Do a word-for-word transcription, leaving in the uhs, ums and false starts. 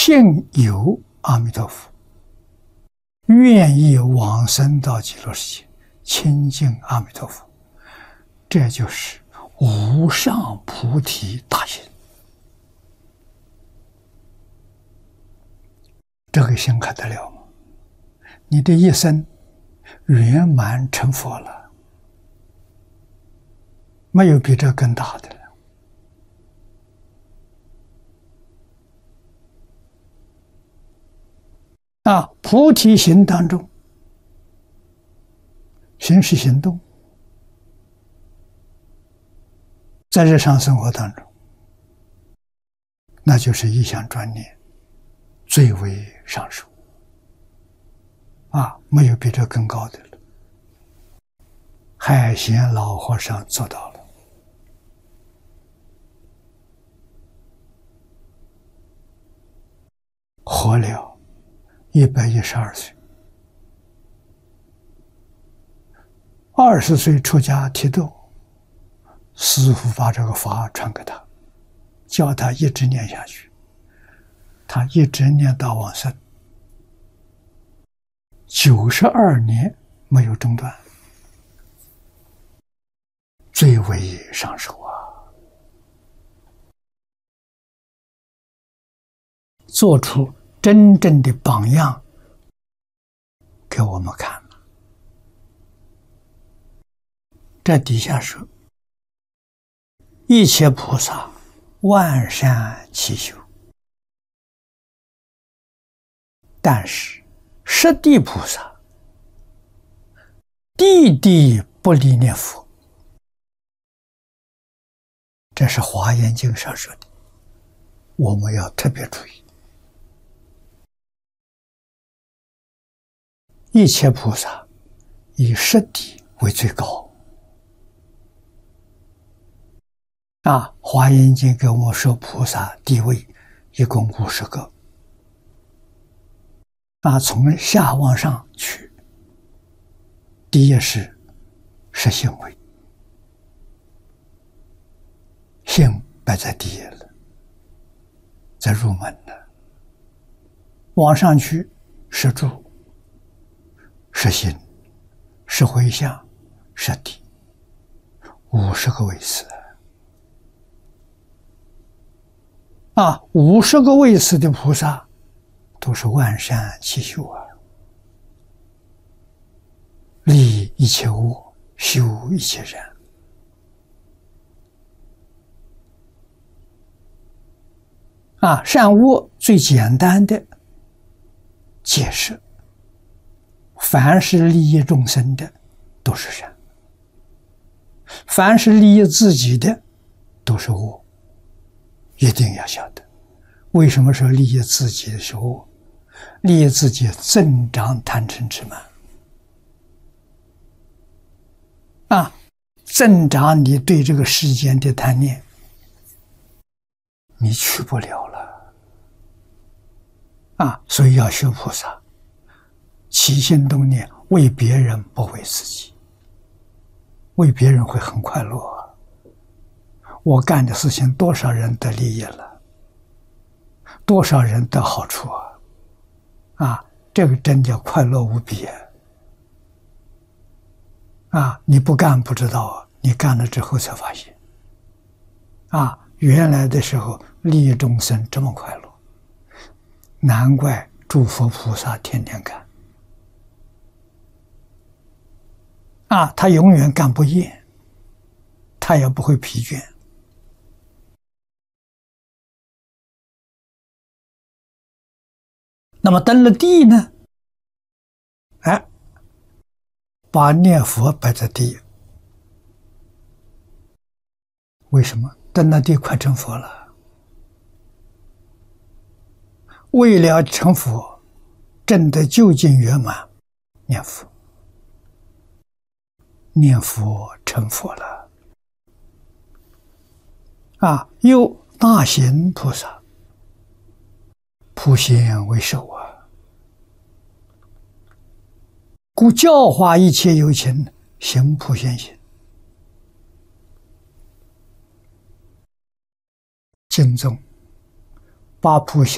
信有阿弥陀佛，愿意往生到极乐世界，亲近阿弥陀佛，这就是无上菩提大心。这个心可得了吗？你的一生圆满成佛了，没有比这更大的了。啊，菩提心当中，心是行动，在日常生活当中，那就是一向专念，最为上首。啊，没有比这更高的了。海贤老和尚做到了。活了一百一十二岁，二十岁出家剃度，师父把这个法传给他，叫他一直念下去，他一直念到往生，九十二年没有中断，最为上首啊！做出真正的榜样给我们看了。这底下说，一切菩萨万善齐修，但是十地菩萨地地不离念佛，这是华严经上说的，我们要特别注意。一切菩萨以十地为最高啊！华严经给我们说菩萨地位一共五十个啊，从下往上去，第一是实性位，性摆在第一了，在入门了。往上去是住，是心，是回向，是地，五十个位次啊！五十个位次的菩萨都是万善齐修啊，立一切恶，修一切善啊！善恶最简单的解释，凡是利益众生的都是善，凡是利益自己的都是恶。一定要晓得，为什么说利益自己的是恶？利益自己增长贪嗔痴慢啊，增长你对这个世间的贪念，你去不了了啊！所以要学菩萨，起心动念为别人不为自己，为别人会很快乐啊！我干的事情多少人得利益了，多少人得好处啊！啊，这个真叫快乐无比啊！啊，你不干不知道啊，你干了之后才发现，啊，原来的时候利益众生这么快乐，难怪诸佛菩萨天天干。啊，他永远干不厌，他也不会疲倦。那么登了地呢？哎，把念佛摆在第一。为什么？登了地快成佛了。为了成佛，证得究竟圆满，念佛。念佛成佛了。啊，又大行菩萨，普贤为首啊，故教化一切有情，行普贤行。经中把普贤